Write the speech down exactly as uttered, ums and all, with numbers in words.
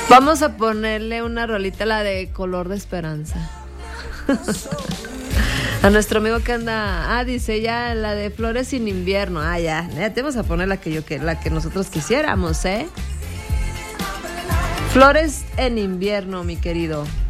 Vamos a ponerle una rolita, la de Color de Esperanza. A nuestro amigo que anda, ah, dice ya la de Flores sin Invierno. Ah, ya, ya te vamos a poner la que yo que la que nosotros quisiéramos, ¿eh? Flores en Invierno, mi querido.